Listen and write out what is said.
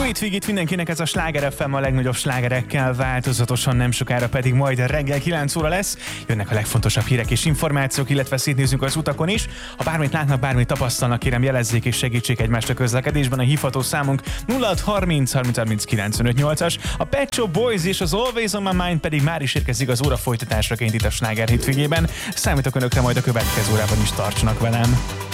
Jó hétvégét mindenkinek, ez a Sláger FM a legnagyobb slágerekkel, változatosan, nem sokára pedig majd reggel 9 óra lesz. Jönnek a legfontosabb hírek és információk, illetve szétnézünk az utakon is. Ha bármit látnak, bármit tapasztalnak, kérem jelezzék és segítsék egymást a közlekedésben. A hívható számunk 0630 30 30 95 8-as. A Pet Shop Boys és az Always on My Mind pedig már is érkezik az óra folytatásraként itt a Sláger hétvégében. Számítok önökre, majd a következő órában is tartsanak velem.